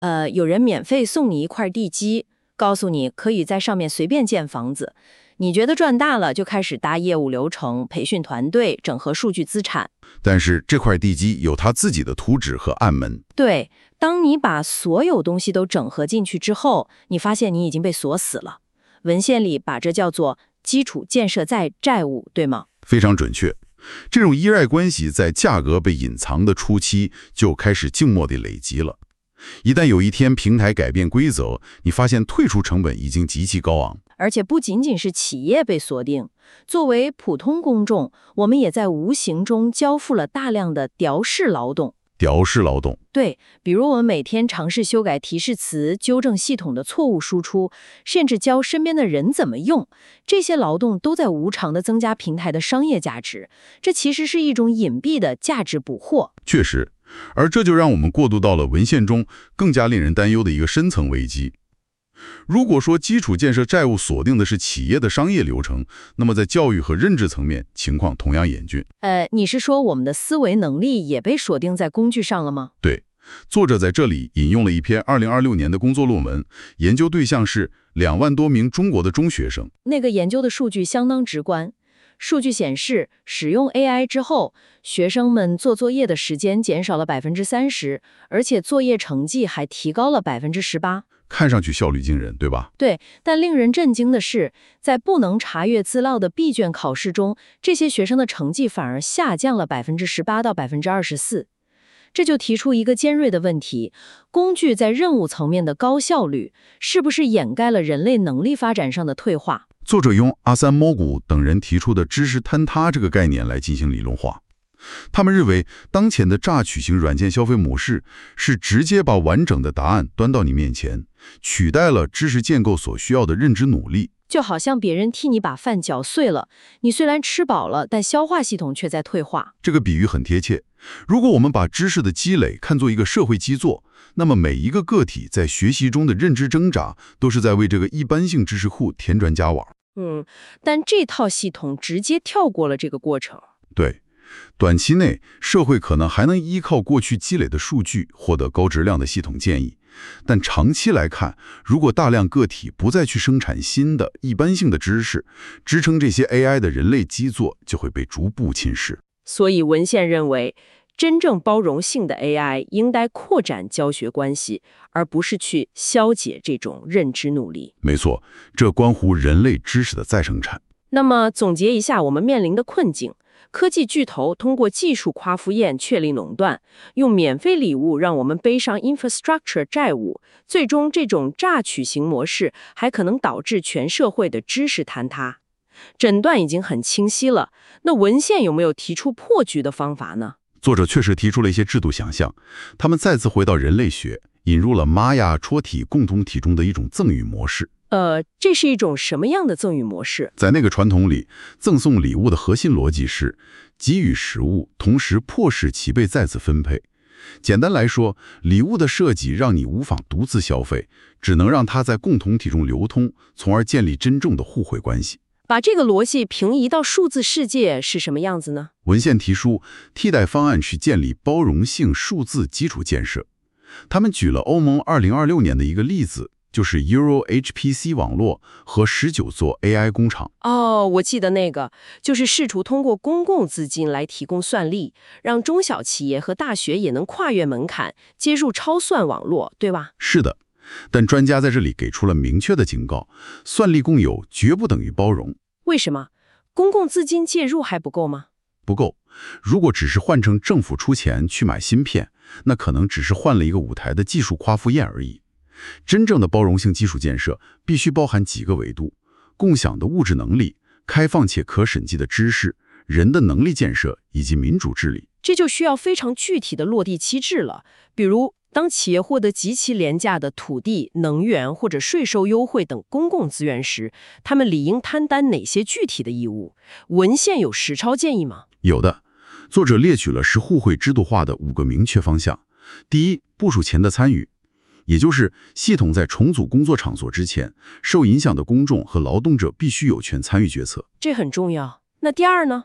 有人免费送你一块地基，告诉你可以在上面随便建房子。你觉得赚大了，就开始搭业务流程、培训团队、整合数据资产。 但是这块地基有它自己的图纸和暗门。 对，当你把所有东西都整合进去之后，你发现你已经被锁死了。文献里把这叫做基础建设债务，对吗？ 非常准确。这种依赖关系在价格被隐藏的初期就开始静默地累积了。一旦有一天平台改变规则，你发现退出成本已经极其高昂。 而且不仅仅是企业被锁定，作为普通公众，我们也在无形中交付了大量的调试劳动。 调试劳动， 对，比如我们每天尝试修改提示词，纠正系统的错误输出，甚至教身边的人怎么用，这些劳动都在无偿地增加平台的商业价值。这其实是一种隐蔽的价值捕获。 确实，而这就让我们过渡到了文献中更加令人担忧的一个深层危机。如果说基础建设债务锁定的是企业的商业流程，那么在教育和认知层面，情况同样严峻。 你是说我们的思维能力也被锁定在工具上了吗？ 对，作者在这里引用了一篇2026年的工作论文，研究对象是2万多名中国的中学生。 那个研究的数据相当直观。数据显示，使用 AI 之后，学生们做作业的时间减少了30%，而且作业成绩还提高了18%。 看上去效率惊人，对吧？ 对，但令人震惊的是，在不能查阅资料的闭卷考试中，这些学生的成绩反而下降了18%到24%。这就提出一个尖锐的问题：工具在任务层面的高效率，是不是掩盖了人类能力发展上的退化？ 作者用阿三·莫古等人提出的知识坍塌这个概念来进行理论化。他们认为，当前的榨取型软件消费模式是直接把完整的答案端到你面前，取代了知识建构所需要的认知努力。 就好像别人替你把饭搅碎了，你虽然吃饱了，但消化系统却在退化。 这个比喻很贴切。如果我们把知识的积累看作一个社会基座，那么每一个个体在学习中的认知挣扎，都是在为这个一般性知识库添砖加瓦。 但这套系统直接跳过了这个过程。 对。短期内，社会可能还能依靠过去积累的数据获得高质量的系统建议，但长期来看，如果大量个体不再去生产新的一般性的知识，支撑这些 AI 的人类基座就会被逐步侵蚀。 所以文献认为，真正包容性的 AI 应该扩展教学关系，而不是去消解这种认知努力。 没错，这关乎人类知识的再生产。 那么总结一下我们面临的困境。科技巨头通过技术夸父宴确立垄断，用免费礼物让我们背上 infrastructure 债务，最终这种榨取型模式还可能导致全社会的知识坍塌。诊断已经很清晰了，那文献有没有提出破局的方法呢？ 作者确实提出了一些制度想象，他们再次回到人类学，引入了玛雅戳体共同体中的一种赠与模式。 这是一种什么样的赠与模式？ 在那个传统里，赠送礼物的核心逻辑是给予食物，同时迫使其被再次分配。简单来说，礼物的设计让你无法独自消费，只能让它在共同体中流通，从而建立真正的互惠关系。 把这个逻辑平移到数字世界是什么样子呢？ 文献提出，替代方案是建立包容性数字基础建设。他们举了欧盟2026年的一个例子，就是 Euro HPC 网络和19座 AI 工厂。 我记得那个，就是试图通过公共资金来提供算力，让中小企业和大学也能跨越门槛，接入超算网络，对吧？ 是的，但专家在这里给出了明确的警告，算力共有绝不等于包容。 为什么？公共资金介入还不够吗？ 不够。如果只是换成政府出钱去买芯片，那可能只是换了一个舞台的技术夸父宴而已。真正的包容性基础建设必须包含几个维度：共享的物质能力、开放且可审计的知识、人的能力建设以及民主治理。 这就需要非常具体的落地机制了。比如，当企业获得极其廉价的土地、能源或者税收优惠等公共资源时，他们理应摊担哪些具体的义务？文献有实操建议吗？ 有的，作者列举了是互惠制度化的5个明确方向。第一，部署前的参与。也就是系统在重组工作场所之前，受影响的公众和劳动者必须有权参与决策。 这很重要。那第二呢？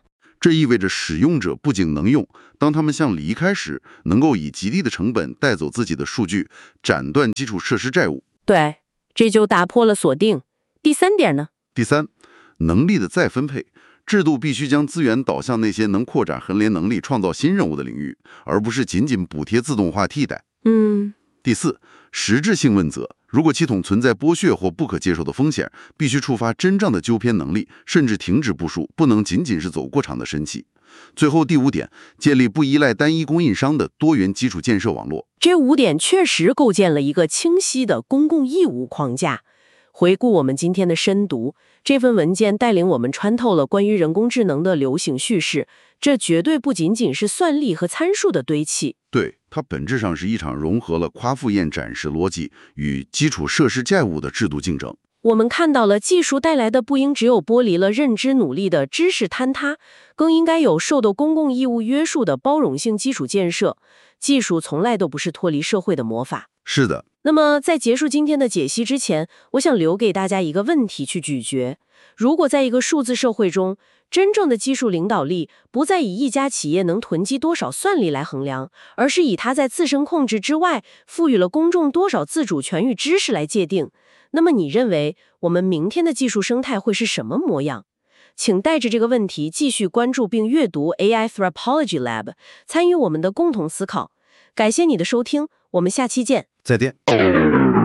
这意味着使用者不仅能用，当他们想离开时，能够以极低的成本带走自己的数据，斩断基础设施债务。 对，这就打破了锁定。第3点呢？ 第三，能力的再分配。制度必须将资源导向那些能扩展横联能力、创造新任务的领域，而不是仅仅补贴自动化替代。第四，实质性问责。如果系统存在剥削或不可接受的风险，必须触发真正的纠偏能力，甚至停止部署，不能仅仅是走过场的神器。最后第5点，建立不依赖单一供应商的多元基础建设网络。 这5点确实构建了一个清晰的公共义务框架。回顾我们今天的深读，这份文件带领我们穿透了关于人工智能的流行叙事，这绝对不仅仅是算力和参数的堆砌。 对，它本质上是一场融合了夸父厌展示逻辑与基础设施债务的制度竞争。 我们看到了技术带来的不应只有剥离了认知努力的知识坍塌，更应该有受到公共义务约束的包容性基础建设。技术从来都不是脱离社会的魔法。 是的。 那么在结束今天的解析之前，我想留给大家一个问题去咀嚼。如果在一个数字社会中，真正的技术领导力不再以一家企业能囤积多少算力来衡量，而是以它在自身控制之外赋予了公众多少自主权与知识来界定，那么你认为我们明天的技术生态会是什么模样？请带着这个问题继续关注并阅读 AI Anthropology Lab， 参与我们的共同思考。感谢你的收听，我们下期见。 再见。